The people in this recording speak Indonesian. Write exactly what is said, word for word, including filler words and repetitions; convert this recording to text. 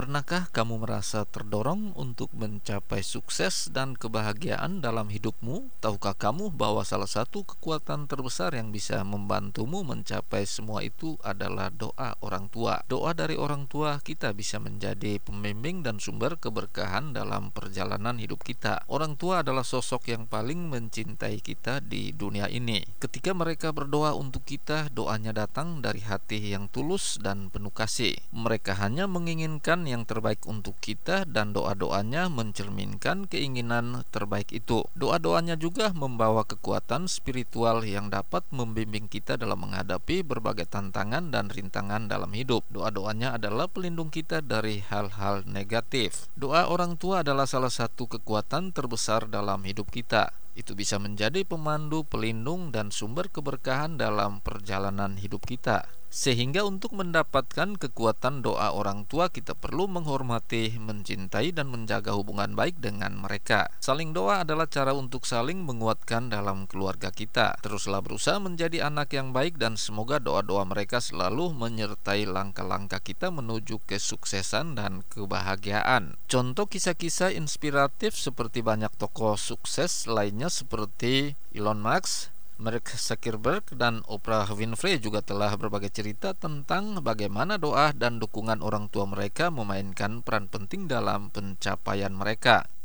Pernahkah kamu merasa terdorong untuk mencapai sukses dan kebahagiaan dalam hidupmu? Tahukah kamu bahwa salah satu kekuatan terbesar yang bisa membantumu mencapai semua itu adalah doa orang tua. Doa dari orang tua kita bisa menjadi pembimbing dan sumber keberkahan dalam perjalanan hidup kita. Orang tua adalah sosok yang paling mencintai kita di dunia ini. Ketika mereka berdoa untuk kita, doanya datang dari hati yang tulus dan penuh kasih. Mereka hanya menginginkan yang terbaik untuk kita dan doa-doanya mencerminkan keinginan terbaik itu. Doa-doanya juga membawa kekuatan spiritual yang dapat membimbing kita dalam menghadapi berbagai tantangan dan rintangan dalam hidup. Doa-doanya adalah pelindung kita dari hal-hal negatif. Doa orang tua adalah salah satu kekuatan terbesar dalam hidup kita. Itu bisa menjadi pemandu, pelindung, dan sumber keberkahan dalam perjalanan hidup kita. Sehingga untuk mendapatkan kekuatan doa orang tua, kita perlu menghormati, mencintai, dan menjaga hubungan baik dengan mereka. Saling doa adalah cara untuk saling menguatkan dalam keluarga kita. Teruslah berusaha menjadi anak yang baik, dan semoga doa-doa mereka selalu menyertai langkah-langkah kita menuju kesuksesan dan kebahagiaan. Contoh kisah-kisah inspiratif seperti banyak tokoh sukses lainnya seperti Elon Musk, Mark Zuckerberg, dan Oprah Winfrey juga telah berbagai cerita tentang bagaimana doa dan dukungan orang tua mereka memainkan peran penting dalam pencapaian mereka.